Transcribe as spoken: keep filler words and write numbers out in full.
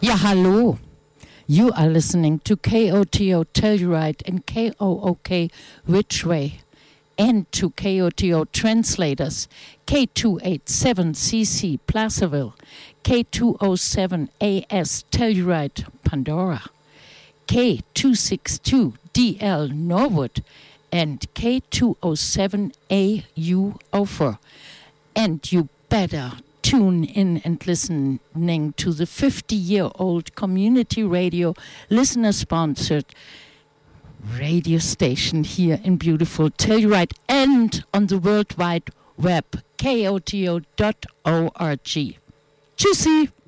Ja, hallo. You are listening to K O T O Telluride and K O O K Ridgeway, and to K O T O translators K two eighty-seven C C Placerville, K two oh seven A S Telluride Pandora, K two sixty-two D L Norwood, and K two oh seven A U Ophir. And you better tune in and listening to the fifty-year-old community radio, listener-sponsored radio station here in beautiful Telluride and on the World Wide Web, K O T O dot org. Tschüssi!